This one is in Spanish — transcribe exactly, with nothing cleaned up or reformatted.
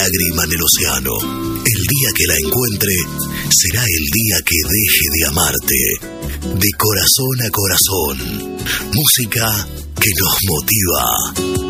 lágrima en el océano. El día que la encuentre será el día que deje de amarte. De corazón a corazón. Música que nos motiva.